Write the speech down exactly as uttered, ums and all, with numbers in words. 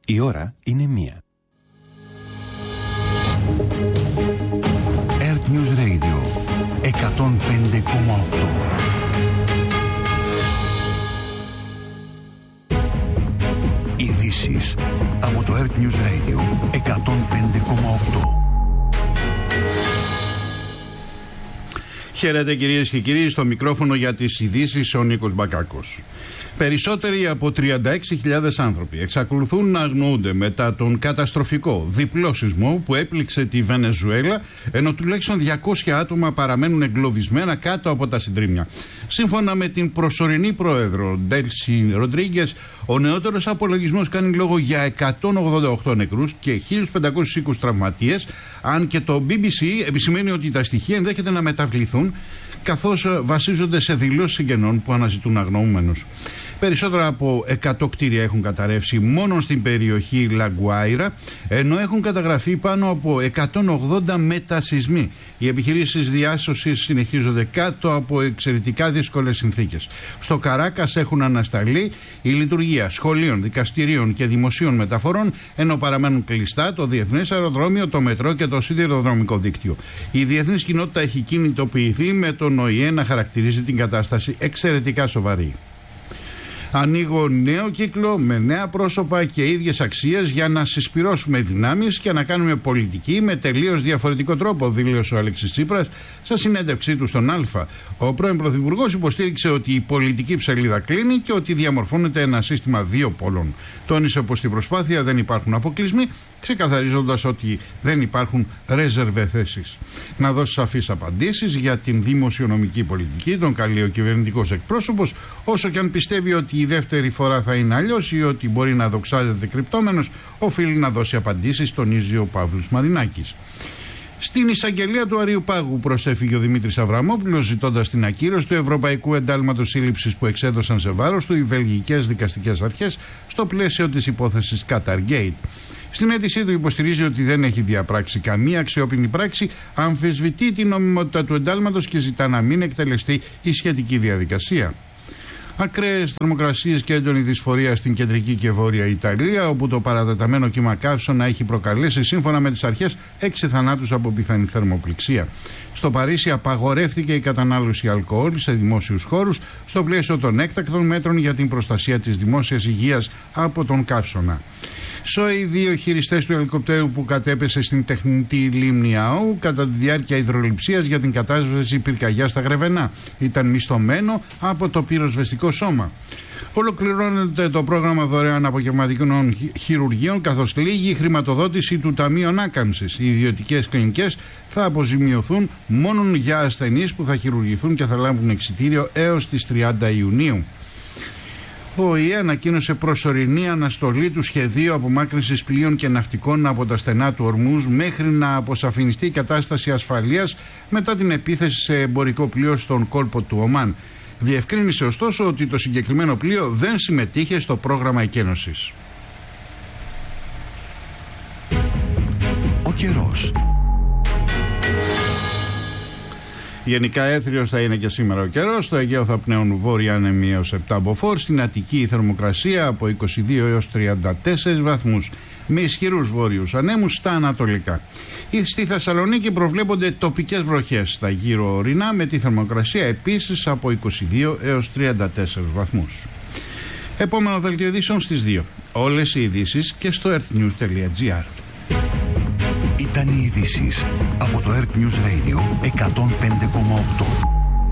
Η ώρα είναι μία. Earth News Radio εκατόν πέντε κόμμα οκτώ. Ειδήσεις από το Earth News Radio εκατόν πέντε κόμμα οκτώ. Χαίρετε κυρίες και κύριοι, στο μικρόφωνο για τις ειδήσεις ο Νίκος Μπακάκος. Περισσότεροι από τριάντα έξι χιλιάδες άνθρωποι εξακολουθούν να αγνοούνται μετά τον καταστροφικό διπλό σεισμό που έπληξε τη Βενεζουέλα, ενώ τουλάχιστον διακόσια άτομα παραμένουν εγκλωβισμένα κάτω από τα συντρίμμια. Σύμφωνα με την προσωρινή πρόεδρο Ντέλσι Ροντρίγκες, ο νεότερος απολογισμός κάνει λόγο για εκατόν ογδόντα οκτώ νεκρούς και χίλιους πεντακόσιους είκοσι τραυματίες, αν και το μπι μπι σι επισημαίνει ότι τα στοιχεία ενδέχεται να μεταβληθούν, καθώς βασίζονται σε δηλώσεις συγγενών που αναζητούν αγνοούμενους. Περισσότερα από εκατό κτίρια έχουν καταρρεύσει μόνο στην περιοχή Λαγκουάιρα, ενώ έχουν καταγραφεί πάνω από εκατόν ογδόντα μετασεισμοί. Οι επιχειρήσεις διάσωσης συνεχίζονται κάτω από εξαιρετικά δύσκολες συνθήκες. Στο Καράκας έχουν ανασταλεί η λειτουργία σχολείων, δικαστηρίων και δημοσίων μεταφορών, ενώ παραμένουν κλειστά το διεθνές αεροδρόμιο, το μετρό και το σιδηροδρομικό δίκτυο. Η διεθνής κοινότητα έχει κινητοποιηθεί, με τον Ο Η Ε να χαρακτηρίζει την κατάσταση εξαιρετικά σοβαρή. Ανοίγω νέο κύκλο με νέα πρόσωπα και ίδιες αξίες για να συσπυρώσουμε δυνάμεις και να κάνουμε πολιτική με τελείως διαφορετικό τρόπο, δήλωσε ο Αλέξης Τσίπρας σε συνέντευξή του στον Α. Ο πρώην Πρωθυπουργός υποστήριξε ότι η πολιτική ψαλίδα κλείνει και ότι διαμορφώνεται ένα σύστημα δύο πόλων. Τόνισε πως στην προσπάθεια δεν υπάρχουν αποκλεισμοί, ξεκαθαρίζοντας ότι δεν υπάρχουν ρέζερβε θέσεις. Να δώσει σαφείς απαντήσεις για την δημοσιονομική πολιτική, τον καλεί ο κυβερνητικός εκπρόσωπος, όσο και αν πιστεύει ότι η δεύτερη φορά θα είναι αλλιώς ή ότι μπορεί να δοξάζεται κρυπτόμενος, οφείλει να δώσει απαντήσεις, τονίζει ο Παύλος Μαρινάκης. Στην εισαγγελία του Αριουπάγου προσέφυγε ο Δημήτρης Αβραμόπουλος, ζητώντας την ακύρωση του Ευρωπαϊκού Εντάλματος Σύλληψης που εξέδωσαν σε βάρος του οι βελγικές δικαστικές αρχές στο πλαίσιο της υπόθεσης Qatargate. Στην αίτησή του υποστηρίζει ότι δεν έχει διαπράξει καμία αξιόπινη πράξη, αμφισβητεί την νομιμότητα του εντάλματος και ζητά να μην εκτελεστεί η σχετική διαδικασία. Ακραίες θερμοκρασίες και έντονη δυσφορία στην κεντρική και βόρεια Ιταλία, όπου το παρατεταμένο κύμα καύσωνα έχει προκαλέσει, σύμφωνα με τις αρχές, έξι θανάτους από πιθανή θερμοπληξία. Στο Παρίσι απαγορεύτηκε η κατανάλωση αλκοόλ σε δημόσιους χώρους, στο πλαίσιο των έκτακτων μέτρων για την προστασία της δημόσιας υγείας από τον καύσωνα. Σώοι δύο χειριστές του ελικοπτέρου που κατέπεσε στην τεχνητή λίμνη Αού κατά τη διάρκεια υδρολειψίας για την κατάσβεση πυρκαγιάς στα Γρεβενά. Ήταν μισθωμένο από το πυροσβεστικό σώμα. Ολοκληρώνεται το πρόγραμμα δωρεάν απογευματικών χειρουργείων, καθώς λύγει η χρηματοδότηση του Ταμείου Ανάκαμψης. Οι ιδιωτικές κλινικές θα αποζημιωθούν μόνο για ασθενείς που θα χειρουργηθούν και θα λάβουν εξιτήριο έως τις τριάντα Ιουνίου. Ο ΟΗΕ ανακοίνωσε προσωρινή αναστολή του σχεδίου απομάκρυνσης πλοίων και ναυτικών από τα στενά του Ορμούζ μέχρι να αποσαφινιστεί η κατάσταση ασφαλείας μετά την επίθεση σε εμπορικό πλοίο στον κόλπο του Ομάν. Διευκρίνησε ωστόσο ότι το συγκεκριμένο πλοίο δεν συμμετείχε στο πρόγραμμα εκένωσης. Ο καιρός. Γενικά έθριος θα είναι και σήμερα ο καιρός. Στο Αιγαίο θα πνέουν βόρεια άνεμοι έως επτά μποφόρ. Στην Αττική η θερμοκρασία από είκοσι δύο έως τριάντα τέσσερις βαθμούς, με ισχυρούς βόρειους ανέμους στα ανατολικά. Στη Θεσσαλονίκη προβλέπονται τοπικές βροχές στα γύρω ορεινά, με τη θερμοκρασία επίσης από είκοσι δύο έως τριάντα τέσσερις βαθμούς. Επόμενο δελτίο ειδήσεων στις δύο. Όλες οι ειδήσεις και στο earthnews τελεία gr. Ήταν οι ειδήσεις από το Earth News Radio εκατόν πέντε κόμμα οκτώ.